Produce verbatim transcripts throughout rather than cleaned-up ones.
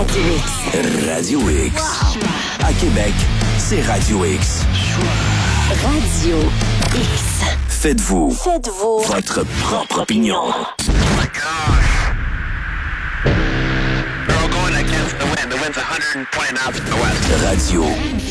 Radio X. Radio X. Wow. À Québec, c'est Radio X. Radio X. Faites-vous. Faites-vous. Votre propre opinion. Oh my gosh. They're all going against the wind. The wind's one hundred twenty miles to the west. Radio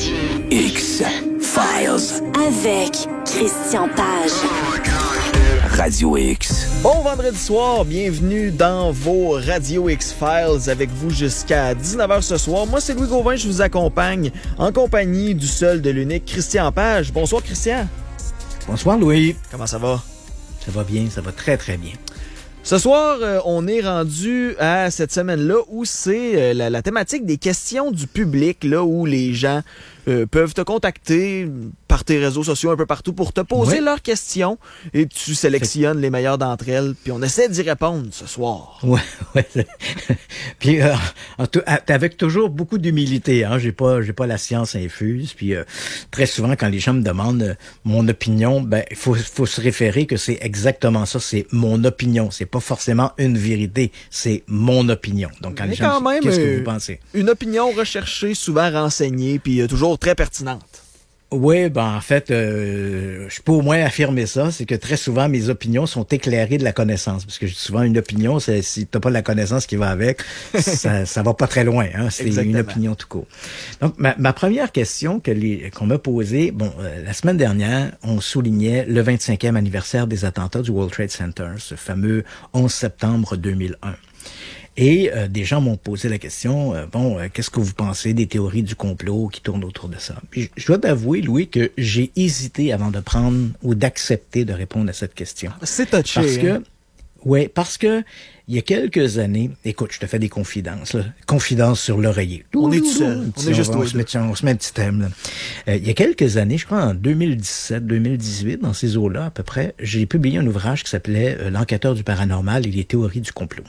X Files. Avec Christian Page. Oh my gosh, dude. Radio X. Bon vendredi soir, bienvenue dans vos Radio X-Files avec vous jusqu'à dix-neuf heures ce soir. Moi, c'est Louis Gauvin, je vous accompagne en compagnie du seul, de l'unique Christian Page. Bonsoir, Christian. Bonsoir, Louis. Comment ça va? Ça va bien, ça va très, très bien. Ce soir, euh, on est rendu à cette semaine-là où c'est euh, la, la thématique des questions du public, là où les gens euh, peuvent te contacter par tes réseaux sociaux un peu partout pour te poser oui. leurs questions et tu sélectionnes les meilleures d'entre elles, puis on essaie d'y répondre ce soir. Ouais, ouais. Puis euh, avec toujours beaucoup d'humilité, hein. J'ai pas, j'ai pas la science infuse. Puis euh, très souvent, quand les gens me demandent euh, mon opinion, ben il faut, faut se référer que c'est exactement ça. C'est mon opinion. C'est pas forcément une vérité. C'est mon opinion. Donc quand Mais les gens quand me disent, même, qu'est-ce que euh, vous pensez? Une opinion recherchée, souvent renseignée, puis euh, toujours très pertinente. Oui, ben en fait, euh, je peux au moins affirmer ça, c'est que très souvent mes opinions sont éclairées de la connaissance, parce que j'ai souvent une opinion, c'est si t'as pas la connaissance qui va avec, ça, ça va pas très loin, hein. C'est Exactement. Une opinion tout court. Donc ma, ma première question que les qu'on m'a posée, bon, euh, la semaine dernière, on soulignait le vingt-cinquième anniversaire des attentats du World Trade Center, ce fameux onze septembre deux mille un. Et euh, des gens m'ont posé la question, euh, bon, euh, qu'est-ce que vous pensez des théories du complot qui tournent autour de ça? Puis je dois t'avouer, Louis, que j'ai hésité avant de prendre ou d'accepter de répondre à cette question. C'est touché. Parce que, hein? ouais, parce que il y a quelques années, écoute, je te fais des confidences, là, confidences sur l'oreiller. On est tout seul, on est juste on, tous se met, on se met un petit thème. Là. Euh, il y a quelques années, je crois en deux mille dix-sept, deux mille dix-huit, dans ces eaux-là à peu près, j'ai publié un ouvrage qui s'appelait euh, L'enquêteur du paranormal et les théories du complot.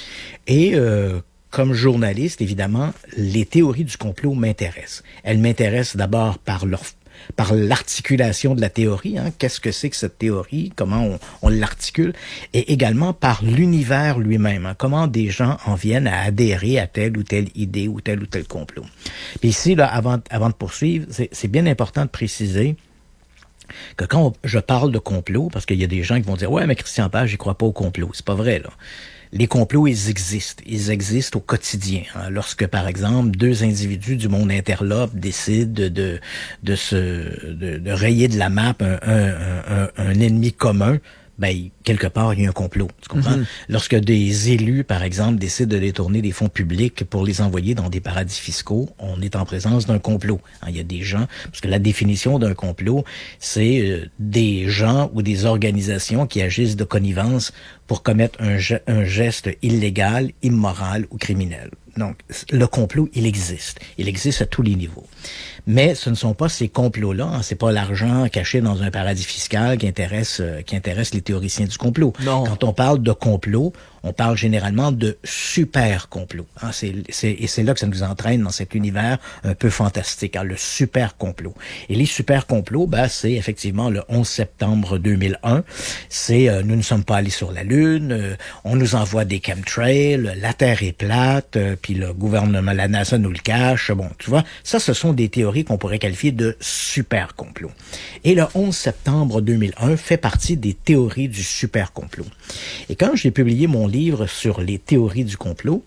Et euh, comme journaliste, évidemment, les théories du complot m'intéressent. Elles m'intéressent d'abord par leur par l'articulation de la théorie, hein, qu'est-ce que c'est que cette théorie, comment on, on l'articule, et également par l'univers lui-même, hein, comment des gens en viennent à adhérer à telle ou telle idée ou tel ou tel complot. Puis ici, là, avant, avant de poursuivre, c'est, c'est bien important de préciser que quand on, je parle de complot, parce qu'il y a des gens qui vont dire « Ouais, mais Christian Page, j'y crois pas au complot ». C'est pas vrai, là. Les complots, ils existent. Ils existent au quotidien. Hein. Lorsque, par exemple, deux individus du monde interlope décident de, de, de, se, de, de rayer de la map un, un, un, un ennemi commun, ben, quelque part, il y a un complot. Tu comprends? Mm-hmm. Lorsque des élus, par exemple, décident de détourner des fonds publics pour les envoyer dans des paradis fiscaux, on est en présence d'un complot. Hein, il y a des gens, parce que la définition d'un complot, c'est euh, des gens ou des organisations qui agissent de connivence pour commettre un, ge- un geste illégal, immoral ou criminel. Donc, le complot, il existe. Il existe à tous les niveaux. Mais ce ne sont pas ces complots-là, hein, c'est pas l'argent caché dans un paradis fiscal qui intéresse euh, qui intéresse les théoriciens du complot. Non. Quand on parle de complot, on parle généralement de super complot. Hein, c'est, c'est, et c'est là que ça nous entraîne dans cet univers un peu fantastique, hein, le super complot. Et les super complots, ben, c'est effectivement le onze septembre deux mille un. C'est euh, nous ne sommes pas allés sur la Lune, euh, on nous envoie des chemtrails, la Terre est plate, euh, puis le gouvernement, la NASA nous le cache. Bon, tu vois, ça, ce sont des théories qu'on pourrait qualifier de super complot. Et le onze septembre deux mille un fait partie des théories du super complot. Et quand j'ai publié mon livre sur les théories du complot,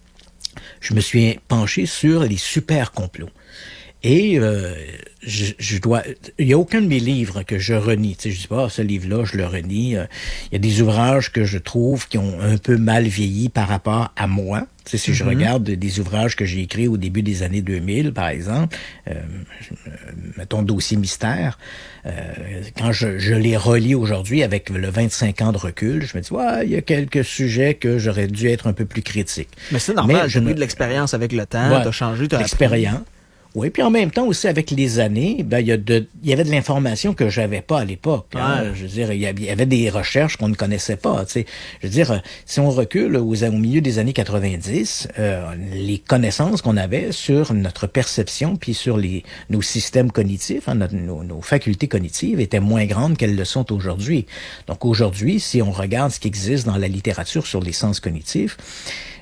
je me suis penché sur les super complots. Et euh, je, je dois, il y a aucun de mes livres que je renie. Tu sais, je dis pas, ah, ce livre-là, je le renie. Il y a des ouvrages que je trouve qui ont un peu mal vieilli par rapport à moi. Tu sais, si mm-hmm. je regarde des ouvrages que j'ai écrits au début des années deux mille, par exemple, euh, mettons Dossier mystère, euh, quand je, je les relis aujourd'hui avec le vingt-cinq ans de recul, je me dis, ouais, il y a quelques sujets que j'aurais dû être un peu plus critique. Mais c'est normal, Mais j'ai je eu ne... de l'expérience avec le temps, ouais, t'as changé, t'as l'expérience. Oui, puis en même temps aussi avec les années, ben il y a de, il y avait de l'information que j'avais pas à l'époque. Hein. Ouais. Je veux dire, il y avait des recherches qu'on ne connaissait pas. Tu sais, je veux dire, si on recule aux, au milieu des années quatre-vingt-dix, euh, les connaissances qu'on avait sur notre perception puis sur les nos systèmes cognitifs, hein, notre, nos, nos facultés cognitives étaient moins grandes qu'elles le sont aujourd'hui. Donc aujourd'hui, si on regarde ce qui existe dans la littérature sur les sens cognitifs,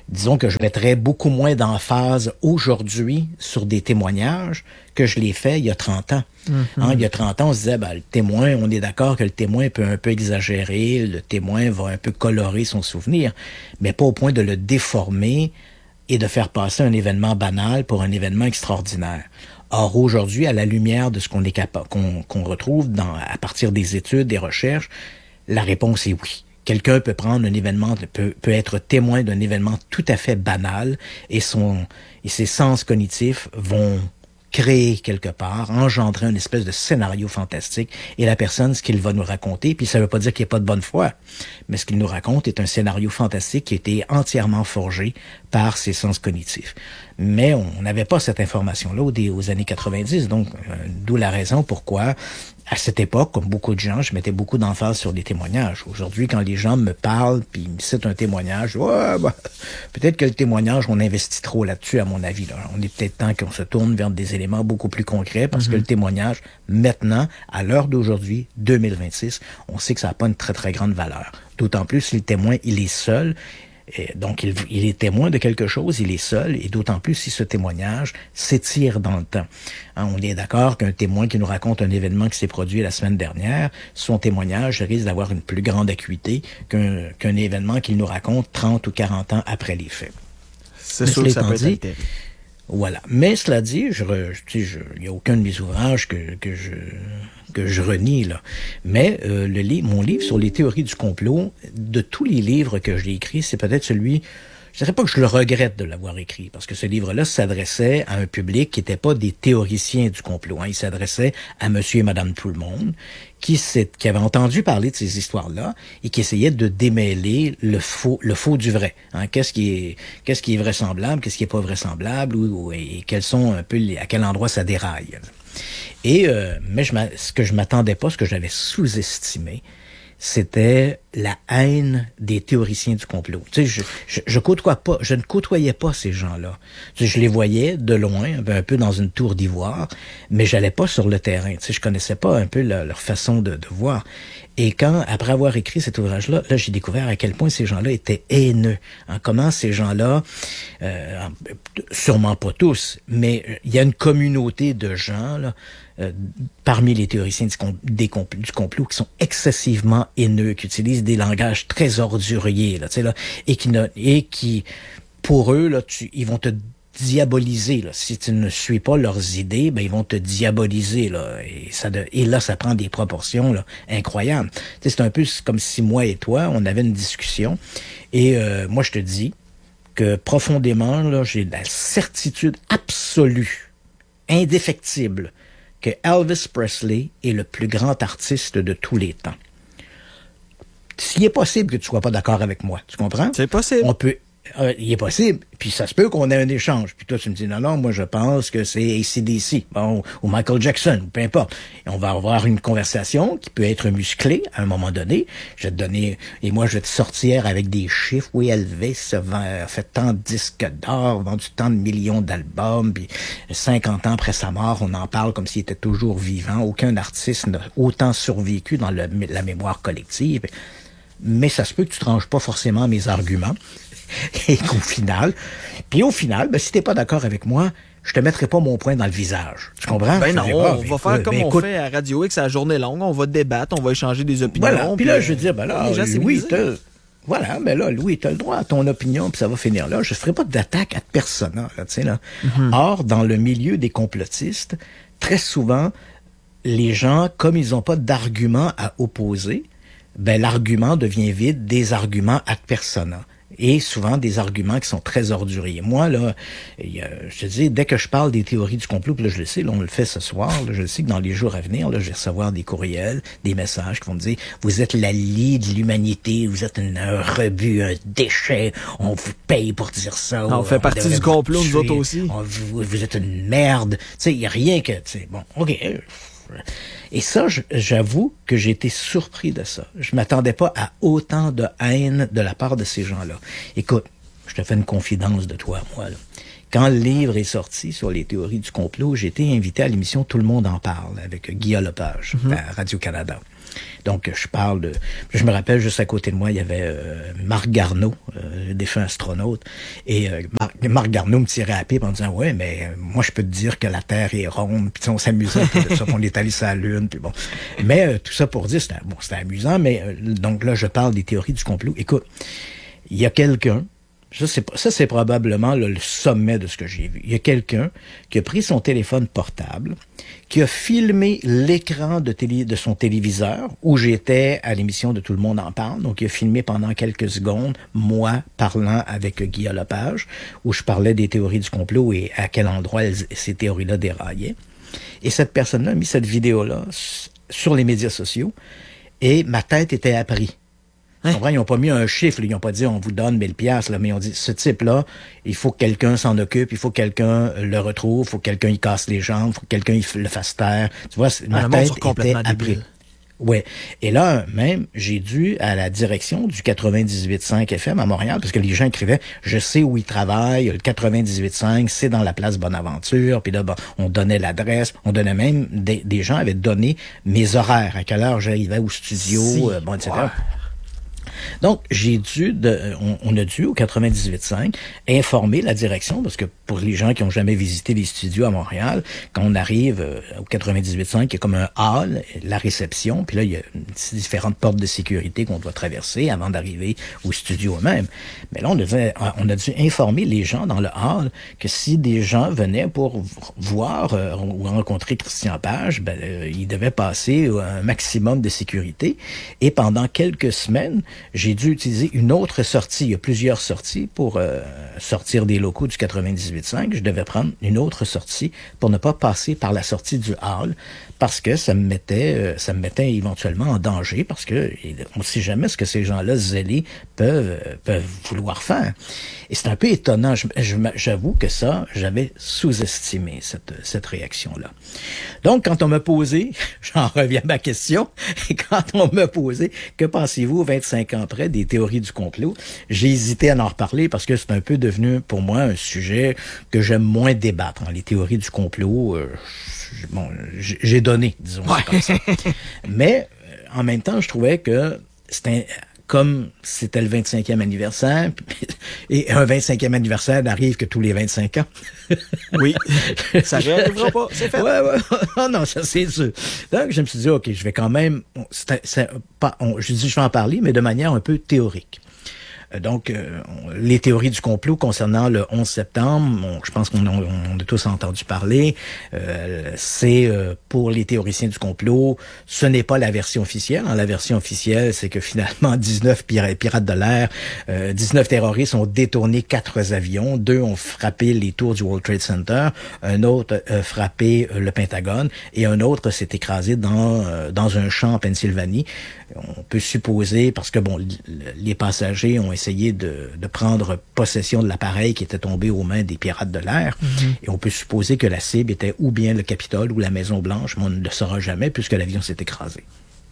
disons que je mettrais beaucoup moins d'emphase aujourd'hui sur des témoignages que je l'ai fait il y a trente ans. Mm-hmm. Hein, il y a trente ans, on se disait, ben, le témoin, on est d'accord que le témoin peut un peu exagérer, le témoin va un peu colorer son souvenir, mais pas au point de le déformer et de faire passer un événement banal pour un événement extraordinaire. Or, aujourd'hui, à la lumière de ce qu'on est capable, qu'on, qu'on retrouve dans, à partir des études, des recherches, la réponse est oui. Quelqu'un peut prendre un événement, peut, peut être témoin d'un événement tout à fait banal et son, et ses sens cognitifs vont créer quelque part, engendrer une espèce de scénario fantastique et la personne, ce qu'il va nous raconter, puis ça veut pas dire qu'il n'y a pas de bonne foi, mais ce qu'il nous raconte est un scénario fantastique qui a été entièrement forgé par ses sens cognitifs. Mais on n'avait pas cette information-là aux, aux années quatre-vingt-dix, donc euh, d'où la raison pourquoi, à cette époque, comme beaucoup de gens, je mettais beaucoup d'emphase sur les témoignages. Aujourd'hui, quand les gens me parlent puis ils me citent un témoignage, ouais, bah, peut-être que le témoignage, on investit trop là-dessus, à mon avis. Là. On est peut-être temps qu'on se tourne vers des éléments beaucoup plus concrets parce mm-hmm. que le témoignage, maintenant, à l'heure d'aujourd'hui, deux mille vingt-six, on sait que ça n'a pas une très, très grande valeur. D'autant plus si le témoin, il est seul. Et donc, il, il est témoin de quelque chose, il est seul, et d'autant plus si ce témoignage s'étire dans le temps. Hein, on est d'accord qu'un témoin qui nous raconte un événement qui s'est produit la semaine dernière, son témoignage risque d'avoir une plus grande acuité qu'un, qu'un événement qu'il nous raconte trente ou quarante ans après les faits. C'est sûr que ça peut être altéré. Voilà. Mais cela dit, je, je, je, il n'y a aucun de mes ouvrages que, que je que je renie là. Mais euh, le livre, mon livre sur les théories du complot, de tous les livres que j'ai écrits, c'est peut-être celui. Je dirais pas que je le regrette de l'avoir écrit, parce que ce livre-là s'adressait à un public qui n'était pas des théoriciens du complot. Hein. Il s'adressait à monsieur et madame tout le monde, qui, s'est, qui avait entendu parler de ces histoires-là et qui essayait de démêler le faux, le faux du vrai. Hein. Qu'est-ce qui est, qu'est-ce qui est vraisemblable, qu'est-ce qui est pas vraisemblable, ou, ou, et quels sont un peu les, à quel endroit ça déraille. Et euh, mais je ce que je m'attendais pas, ce que j'avais sous-estimé, c'était la haine des théoriciens du complot. Tu sais, je, je, je côtoie pas, je ne côtoyais pas ces gens-là. Tu sais, je les voyais de loin, un peu dans une tour d'ivoire, mais j'allais pas sur le terrain. Tu sais, je connaissais pas un peu leur, leur façon de, de voir. Et quand, après avoir écrit cet ouvrage-là, là, j'ai découvert à quel point ces gens-là étaient haineux. Hein, comment ces gens-là, euh, sûrement pas tous, mais il y a une communauté de gens là, euh, parmi les théoriciens du, des compl- du complot qui sont excessivement haineux, qui utilisent des langages très orduriers, là, tu sais, là, et qui, ne, et qui, pour eux, là, tu, ils vont te diaboliser. Là. Si tu ne suis pas leurs idées, ben ils vont te diaboliser. Là. Et, ça de, et là, ça prend des proportions là, incroyables. Tu sais, c'est un peu comme si moi et toi, on avait une discussion. Et euh, moi, je te dis que profondément, là, j'ai la certitude absolue, indéfectible, que Elvis Presley est le plus grand artiste de tous les temps. S'il est possible que tu sois pas d'accord avec moi, tu comprends? C'est possible. On peut... Euh, il est possible, puis ça se peut qu'on ait un échange. Puis toi, tu me dis, non, non, moi, je pense que c'est A C D C, bon, ou Michael Jackson, peu importe. Et on va avoir une conversation qui peut être musclée à un moment donné. Je vais te donner, et moi, je vais te sortir avec des chiffres. Oui, Elvis a fait tant de disques d'or, vendu tant de millions d'albums, puis cinquante ans après sa mort, on en parle comme s'il était toujours vivant. Aucun artiste n'a autant survécu dans le, la mémoire collective. Mais ça se peut que tu tranches pas forcément mes arguments. Et qu'au final, puis au final, ben, si t'es pas d'accord avec moi, je te mettrai pas mon poing dans le visage. Tu comprends? Ben non, on pas, va ben, faire comme ben, on écoute, fait à Radio X à la journée longue. On va débattre, on va échanger des opinions. Voilà, puis là, je veux dire, ben là, oui, t'as, voilà, ben là, Louis, t'as le droit à ton opinion, puis ça va finir là. Je ferai pas d'attaque à personne, là, tu sais, là. Mm-hmm. Or, dans le milieu des complotistes, très souvent, les gens, comme ils ont pas d'argument à opposer, ben l'argument devient vide des arguments ad personam. Et souvent des arguments qui sont très orduriers. Moi, là, y a, je te dis, dès que je parle des théories du complot, puis là, je le sais, là, on le fait ce soir, là, je le sais que dans les jours à venir, là, je vais recevoir des courriels, des messages qui vont me dire, vous êtes la lie de l'humanité, vous êtes une, un rebut, un déchet, on vous paye pour dire ça. On, on fait partie du complot, nous autres aussi. On, vous, vous êtes une merde. Tu sais, il n'y a rien que, tu sais, bon, OK. Et ça, j'avoue que j'ai été surpris de ça. Je m'attendais pas à autant de haine de la part de ces gens-là. Écoute, je te fais une confidence de toi à moi, là. Quand le livre est sorti sur les théories du complot, j'ai été invité à l'émission Tout le monde en parle avec Guillaume Lepage mm-hmm. à Radio-Canada. Donc, je parle de... Je me rappelle, juste à côté de moi, il y avait euh, Marc Garneau, euh, défunt astronaute. Et euh, Marc, Marc Garneau me tirait à pipe en disant « Ouais, mais euh, moi, je peux te dire que la Terre est ronde. » Puis on s'amusait un peu de ça, on est allé sur la Lune. Puis bon. Mais euh, tout ça pour dire, c'était bon, c'était amusant. Mais euh, donc là, je parle des théories du complot. Écoute, il y a quelqu'un... Ça, c'est, ça, c'est probablement là, le sommet de ce que j'ai vu. Il y a quelqu'un qui a pris son téléphone portable, qui a filmé l'écran de, télé, de son téléviseur, où j'étais à l'émission de Tout le monde en parle. Donc, il a filmé pendant quelques secondes, moi parlant avec Guillaume Lepage, où je parlais des théories du complot et à quel endroit elles, ces théories-là déraillaient. Et cette personne-là a mis cette vidéo-là sur les médias sociaux, et ma tête était apprise. Hein? Ils n'ont pas mis un chiffre, ils n'ont pas dit on vous donne mille piastres, là, mais ils ont dit ce type-là, il faut que quelqu'un s'en occupe, il faut que quelqu'un le retrouve, il faut que quelqu'un y casse les jambes, il faut que quelqu'un le fasse taire. Tu vois, ma ah, tête était apprise. Ouais. Et là, même, j'ai dû à la direction du quatre-vingt-dix-huit virgule cinq F M à Montréal, parce que les gens écrivaient, je sais où ils travaillent, le quatre-vingt-dix-huit virgule cinq, c'est dans la place Bonaventure, puis là, bon, on donnait l'adresse, on donnait même, des, des gens avaient donné mes horaires, à quelle heure j'arrivais au studio, si. euh, bon, et cetera. Ouais. Donc, j'ai dû, de, on, on a dû, au quatre-vingt-dix-huit virgule cinq, informer la direction, parce que pour les gens qui ont jamais visité les studios à Montréal, quand on arrive euh, au quatre-vingt-dix-huit virgule cinq, il y a comme un hall, la réception, puis là, il y a différentes portes de sécurité qu'on doit traverser avant d'arriver au studio eux-mêmes. Mais là, on, devait, on a dû informer les gens dans le hall que si des gens venaient pour voir euh, ou rencontrer Christian Page, ben, euh, ils devaient passer un maximum de sécurité. Et pendant quelques semaines, j'ai dû utiliser une autre sortie. Il y a plusieurs sorties pour euh, sortir des locaux du quatre-vingt-dix-huit virgule cinq. Je devais prendre une autre sortie pour ne pas passer par la sortie du hall parce que ça me mettait, euh, ça me mettait éventuellement en danger parce que on ne sait jamais ce que ces gens-là zélés peuvent, euh, peuvent vouloir faire. Et c'est un peu étonnant. Je, je, j'avoue que ça, j'avais sous-estimé cette, cette réaction-là. Donc, quand on m'a posé, j'en reviens à ma question, et quand on m'a posé, que pensez-vous vingt-cinq ans après des théories du complot, j'ai hésité à en reparler parce que c'est un peu devenu pour moi un sujet que j'aime moins débattre. Les théories du complot, euh, bon, j'ai donné, disons ouais. comme ça. Mais en même temps, je trouvais que c'était comme c'était le vingt-cinquième anniversaire, et un vingt-cinquième anniversaire n'arrive que tous les vingt-cinq ans. Oui, ça n'arrivera pas, c'est fait. Ouais, ouais, oh non, ça c'est sûr. Donc, je me suis dit, OK, je vais quand même, c'est, c'est pas, on, je dis, je vais en parler, mais de manière un peu théorique. Donc, euh, les théories du complot concernant le onze septembre, on, je pense qu'on a, on a tous entendu parler, euh, c'est euh, pour les théoriciens du complot, ce n'est pas la version officielle. Hein. La version officielle, c'est que finalement, dix-neuf pirates, pirates de l'air, euh, dix-neuf terroristes ont détourné quatre avions, deux ont frappé les tours du World Trade Center, un autre a frappé le Pentagone, et un autre s'est écrasé dans, euh, dans un champ en Pennsylvanie. On peut supposer, parce que bon, les passagers ont essayé de, de prendre possession de l'appareil qui était tombé aux mains des pirates de l'air, mm-hmm. et on peut supposer que la cible était ou bien le Capitole ou la Maison-Blanche, mais on ne le saura jamais puisque l'avion s'est écrasé.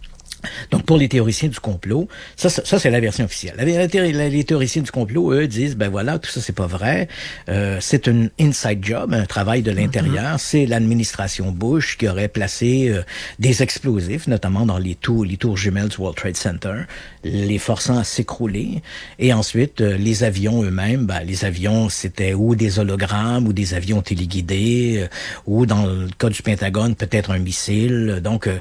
Donc, pour les théoriciens du complot, ça, ça, ça c'est la version officielle. La, la, les théoriciens du complot, eux, disent, ben voilà, tout ça, c'est pas vrai. Euh, c'est un inside job, un travail de l'intérieur. Mm-hmm. C'est l'administration Bush qui aurait placé euh, des explosifs, notamment dans les tours, les tours jumelles du World Trade Center, les forçant à s'écrouler. Et ensuite, euh, les avions eux-mêmes, ben, les avions, c'était ou des hologrammes, ou des avions téléguidés, euh, ou dans le cas du Pentagone, peut-être un missile. Donc, euh,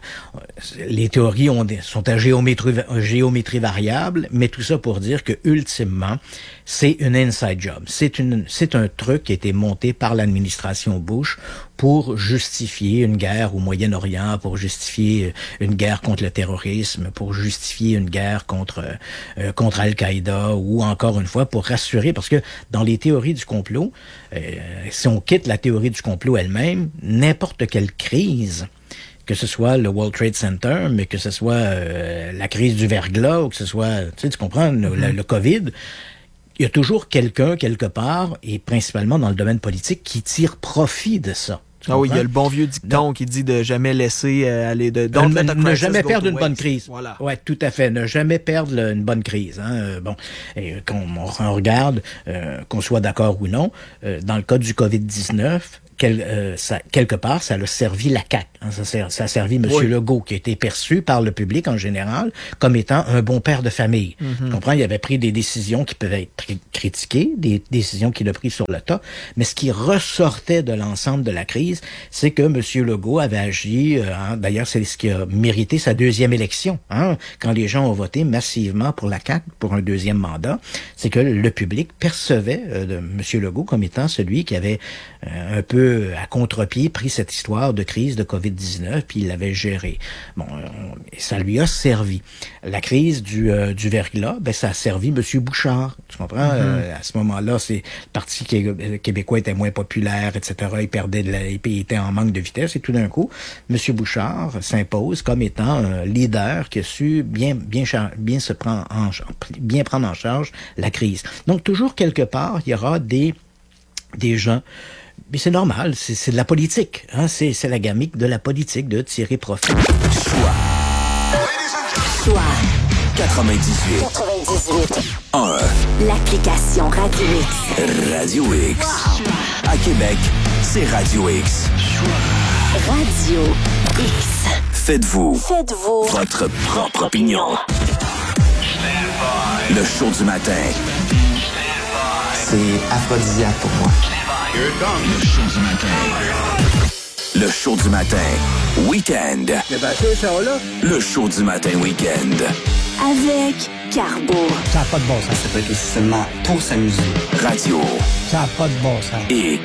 les théories ont sont à géométrie, géométrie variable, mais tout ça pour dire que ultimement, c'est une inside job. C'est une, c'est un truc qui a été monté par l'administration Bush pour justifier une guerre au Moyen-Orient, pour justifier une guerre contre le terrorisme, pour justifier une guerre contre euh, contre Al-Qaïda, ou encore une fois pour rassurer, parce que dans les théories du complot, euh, si on quitte la théorie du complot elle-même, n'importe quelle crise, que ce soit le World Trade Center, mais que ce soit euh, la crise du verglas, ou que ce soit, tu sais, tu comprends, le, mm-hmm. le, le COVID, il y a toujours quelqu'un, quelque part, et principalement dans le domaine politique, qui tire profit de ça. Ah oui, il y a le bon vieux dicton qui dit de jamais laisser euh, aller de don't let a crisis, ne jamais perdre une waste. bonne crise. Voilà. Ouais, tout à fait. Ne jamais perdre le, une bonne crise. Hein. Euh, bon, et quand on, on regarde, euh, qu'on soit d'accord ou non, euh, dans le cas du covid dix-neuf, quel, euh, ça, quelque part, ça a servi la C A Q. Hein, ça, ça, ça a servi M. Oui. Legault, qui a été perçu par le public en général comme étant un bon père de famille. Mm-hmm. Tu comprends? Il avait pris des décisions qui peuvent être critiquées, des décisions qu'il a prises sur le tas, mais ce qui ressortait de l'ensemble de la crise, c'est que M. Legault avait agi, euh, hein, d'ailleurs, c'est ce qui a mérité sa deuxième élection, hein, quand les gens ont voté massivement pour la C A Q, pour un deuxième mandat, c'est que le public percevait euh, de M. Legault comme étant celui qui avait euh, un peu à contre-pied pris cette histoire de crise de covid dix-neuf, puis il l'avait gérée. Bon, euh, ça lui a servi. La crise du, euh, du verglas, ben ça a servi M. Bouchard, tu comprends? Mm-hmm. Euh, à ce moment-là, c'est le Parti québécois était moins populaire, et cetera. Il perdait de la, il était en manque de vitesse, et tout d'un coup, M. Bouchard s'impose comme étant un leader qui a su bien, bien, bien se prendre en, bien prendre en charge la crise. Donc, toujours quelque part, il y aura des, des gens, mais c'est normal, c'est, c'est de la politique, hein, c'est, c'est la gamique de la politique de tirer profit. Choix. Choix. quatre-vingt-dix-huit. quatre-vingt-dix-huit. un. L'application Radio X. Radio X. Wow. À Québec, c'est Radio X. Radio X. Faites-vous. Faites-vous. Votre propre opinion. Le show du matin. C'est aphrodisiaque pour moi. Le show du matin. Le show du matin. Week-end. Le show du matin week-end. Avec Carbo. Ça n'a pas de bon sens. Ça peut être aussi seulement pour s'amuser. Radio Ça n'a pas de bon sens. X.